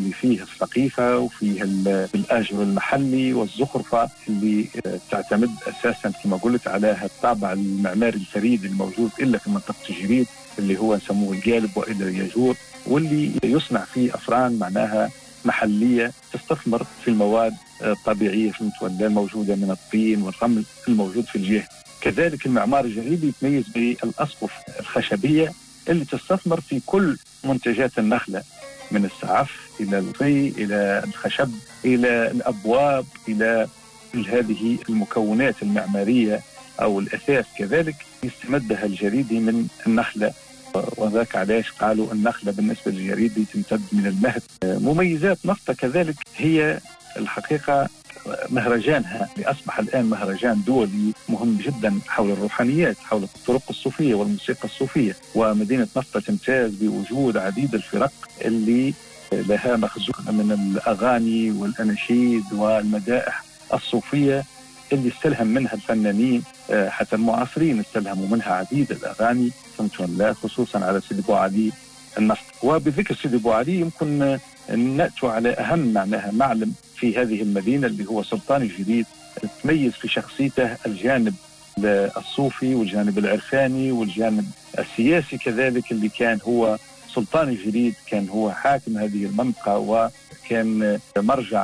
اللي فيه الثقيفة وفيه الآجر المحلي والزخرفة اللي تعتمد أساسا كما قلت على الطابع المعماري الفريد الموجود إلا في منطقة جريد اللي هو نسموه القالب وإلا يجور، واللي يصنع فيه أفران معناها محلية تستثمر في المواد الطبيعية الموجودة من الطين والرمل الموجود في الجهة. كذلك المعمار الجريدي يتميز بالأسقف الخشبية اللي تستثمر في كل منتجات النخلة، من السعف إلى الطي إلى الخشب إلى الأبواب إلى هذه المكونات المعمارية أو الأثاث كذلك يستمدها الجريدي من النخلة، وذاك علاش قالوا النخلة بالنسبة للجريدي تمتد من المهد. مميزات نفطة كذلك هي الحقيقة مهرجانها اللي أصبح الآن مهرجان دولي مهم جدا حول الروحانيات، حول الطرق الصوفية والموسيقى الصوفية. ومدينة نفطة تمتاز بوجود عديد الفرق اللي لها مخزون من الأغاني والأناشيد والمدائح الصوفية اللي استلهم منها الفنانين حتى المعاصرين، استلهموا منها عديد الأغاني خصوصا على سيدي بو علي النفط. وبذكر سيدي بو علي يمكن نأتي على أهم معناها معلم في هذه المدينة اللي هو سلطان الجديد، تميز في شخصيته الجانب الصوفي والجانب العرفاني والجانب السياسي كذلك، اللي كان هو سلطان الجديد، كان هو حاكم هذه المنطقة وكان مرجع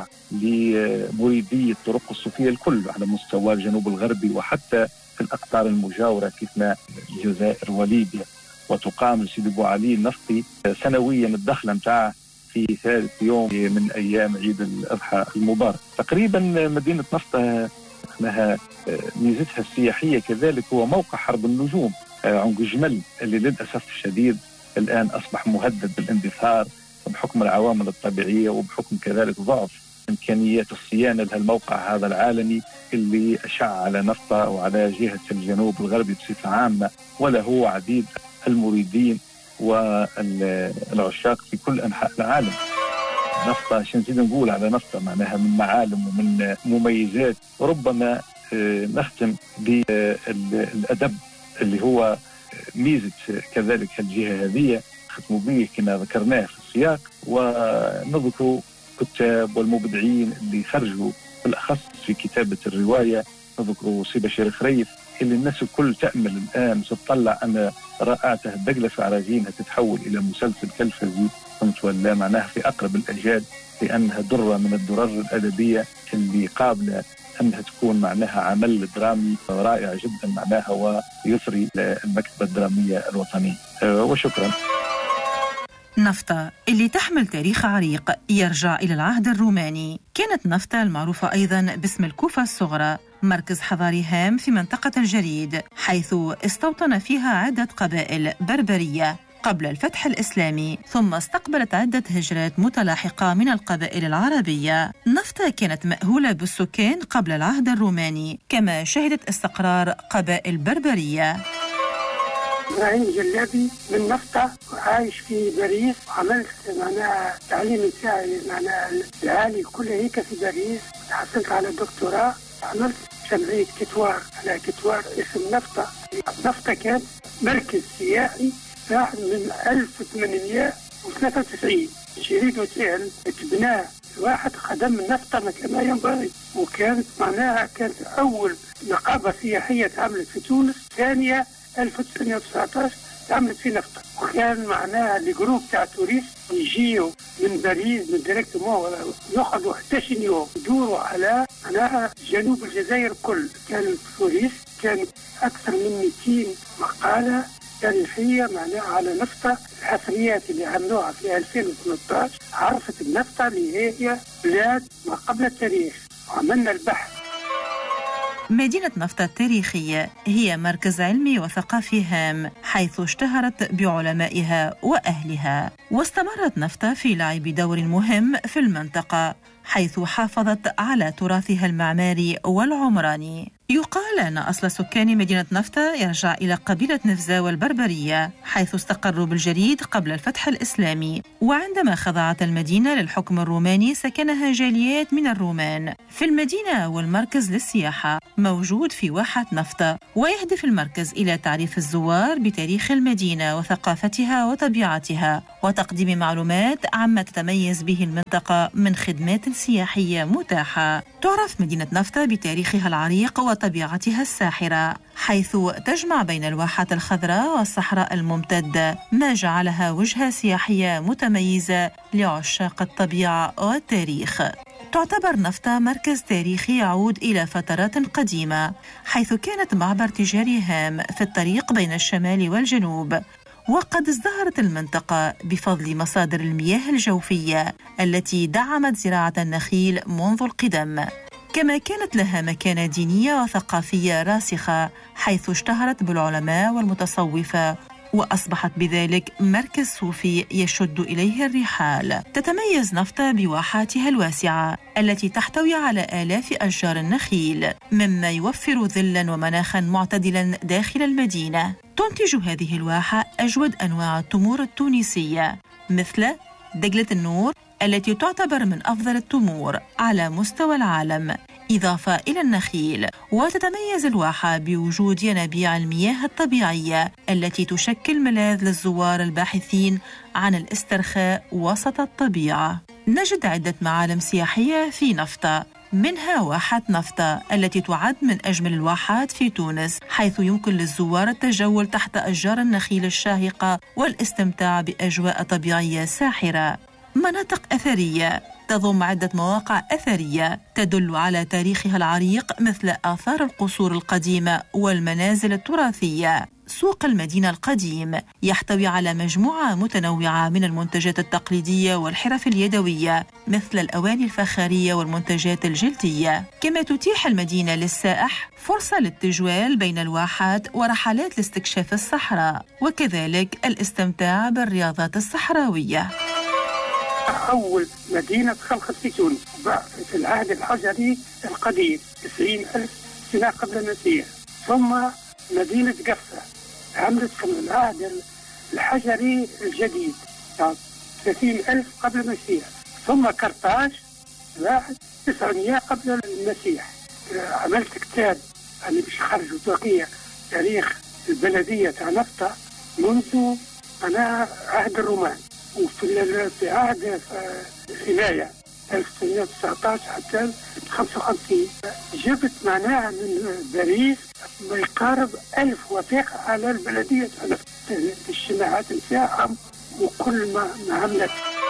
لمريدي الطرق الصوفية الكل على مستوى الجنوب الغربي وحتى في الأقطار المجاورة كيفما الجزائر وليبيا. وتقام لسيدي بو علي النفطي سنويا الدخلة متاعه في ثالث يوم من أيام عيد الأضحى المبارك. تقريبا مدينة نفطة لها ميزتها السياحية كذلك هو موقع حرب النجوم عنق جمل، اللي للأسف الشديد الآن أصبح مهدد بالاندثار بحكم العوامل الطبيعية وبحكم كذلك ضعف إمكانيات الصيانة لهالموقع هذا العالمي اللي أشع على نفطة وعلى جهة الجنوب الغربي بصفة عامة، وله عديد المريدين والعشاق في كل أنحاء العالم. نفطة عشان نزيد نقول على نفطة معناها من معالم ومن مميزات. ربما نختم بالأدب اللي هو ميزة كذلك الجهة هذه، ختموا به كما ذكرناه في السياق، ونذكر كتاب والمبدعين اللي خرجوا بالأخص في كتابة الرواية. نذكر سي بشير خريف اللي الناس الكل تأمل الآن تطلع أن رائعته الدقلة في عراجينها تتحول إلى مسلسل كالفزي ولا معناها في أقرب الأجال، لأنها درة من الدرر الأدبية اللي قابلة أنها تكون معناها عمل درامي رائع جدا معناها ويثري المكتبة الدرامية الوطنية. وشكرا. نفطة اللي تحمل تاريخ عريق يرجع إلى العهد الروماني. كانت نفطة المعروفة أيضا باسم الكوفة الصغرى مركز حضاري هام في منطقة الجريد، حيث استوطن فيها عدة قبائل بربرية قبل الفتح الإسلامي، ثم استقبلت عدة هجرات متلاحقة من القبائل العربية. نفطة كانت مأهولة بالسكان قبل العهد الروماني، كما شهدت استقرار قبائل بربرية. إبراهيم جلابي من نفطة وعايش في باريس، وعملت معناها تعليم الساعي معناها العالي كله هيك في باريس، وتحصلت على دكتوراه. عملت جمعية كتوار على كتوار اسم نفطة. نفطة كان مركز سياحي من 1893 شريد وسهل تبناه واحد خدم النفطة كما ينبغي، وكانت معناها كانت أول نقابة سياحية تعملت في تونس، ثانية 1919 تعملت في نفطة، وكان معناها الجروب تاع توريست يجيوا من باريس من ديريكتومون ياخذوا 11 يوم يدوروا على معناها جنوب الجزائر كل. كان التوريست كان أكثر من 200 مقالة تاريخية معناها على نفطة. الحفريات اللي عملوها في 2013 عرفت النفطة اللي هي بلاد ما قبل التاريخ، وعملنا البحث. مدينة نفطة التاريخية هي مركز علمي وثقافي هام، حيث اشتهرت بعلمائها وأهلها، واستمرت نفطة في لعب دور مهم في المنطقة، حيث حافظت على تراثها المعماري والعمراني. يقال أن أصل سكان مدينة نفطة يرجع إلى قبيلة نفزة والبربرية، حيث استقروا بالجليد قبل الفتح الإسلامي، وعندما خضعت المدينة للحكم الروماني سكنها جاليات من الرومان. في المدينة والمركز للسياحة موجود في واحة نفطة، ويهدف المركز إلى تعريف الزوار بتاريخ المدينة وثقافتها وطبيعتها، وتقديم معلومات عما تتميز به المنطقة من خدمات سياحية متاحة. تعرف مدينة نفطة بتاريخها العريق وطبيعتها الساحرة، حيث تجمع بين الواحات الخضراء والصحراء الممتدة، ما جعلها وجهة سياحية متميزة لعشاق الطبيعة والتاريخ. تعتبر نفطة مركز تاريخي يعود إلى فترات قديمة، حيث كانت معبر تجاري هام في الطريق بين الشمال والجنوب، وقد ازدهرت المنطقة بفضل مصادر المياه الجوفية التي دعمت زراعة النخيل منذ القدم. كما كانت لها مكانة دينية وثقافية راسخة، حيث اشتهرت بالعلماء والمتصوفة، وأصبحت بذلك مركز صوفي يشد إليه الرحال. تتميز نفطة بواحاتها الواسعة التي تحتوي على آلاف أشجار النخيل، مما يوفر ظلاً ومناخاً معتدلاً داخل المدينة. تنتج هذه الواحة أجود أنواع التمور التونسية، مثل دجلة النور التي تعتبر من أفضل التمور على مستوى العالم، إضافة إلى النخيل. وتتميز الواحة بوجود ينابيع المياه الطبيعية التي تشكل ملاذ للزوار الباحثين عن الاسترخاء وسط الطبيعة. نجد عدة معالم سياحية في نفطة، منها واحة نفطة التي تعد من أجمل الواحات في تونس، حيث يمكن للزوار التجول تحت أشجار النخيل الشاهقة والاستمتاع بأجواء طبيعية ساحرة. مناطق أثرية تضم عدة مواقع أثرية تدل على تاريخها العريق، مثل آثار القصور القديمة والمنازل التراثية. سوق المدينة القديم يحتوي على مجموعة متنوعة من المنتجات التقليدية والحرف اليدوية، مثل الأواني الفخارية والمنتجات الجلدية. كما تتيح المدينة للسائح فرصة للتجوال بين الواحات ورحلات لاستكشاف الصحراء، وكذلك الاستمتاع بالرياضات الصحراوية. أول مدينة خلقت في تونس في العهد الحجري القديم 90,000 سنة قبل المسيح، ثم مدينة قفة عملت في العهد الحجري الجديد 30,000 قبل المسيح، ثم قرطاج بعد 900 قبل المسيح. عملت كتاب اللي باش خرجوا توقيع تاريخ البلدية تاع نفطة منذ عهد الرومان، وفي عهد الحماية 1919 حتى 55 جبت معناها من باريس ما يقارب 1000 وثيقة على البلدية على الشماعات نتاعهم وكل ما عملت.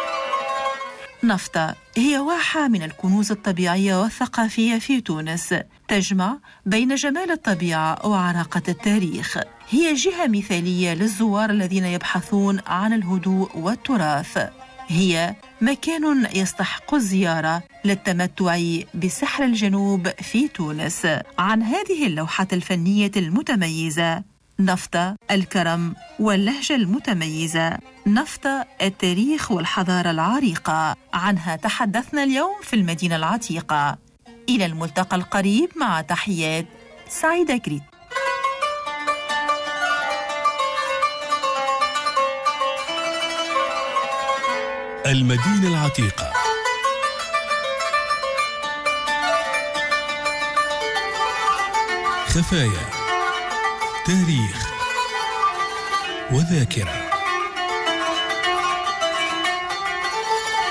نفطة هي واحة من الكنوز الطبيعية والثقافية في تونس، تجمع بين جمال الطبيعة وعراقة التاريخ. هي جهة مثالية للزوار الذين يبحثون عن الهدوء والتراث. هي مكان يستحق الزيارة للتمتع بسحر الجنوب في تونس. عن هذه اللوحة الفنية المتميزة، نفطة الكرم واللهجة المتميزة، نفطة التاريخ والحضارة العريقة، عنها تحدثنا اليوم في المدينة العتيقة. إلى الملتقى القريب، مع تحيات سعيدة كريت. المدينة العتيقة، خفايا، تاريخ وذاكرة.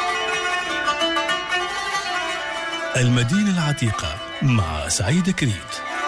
المدينة العتيقة مع سعيدة كريت.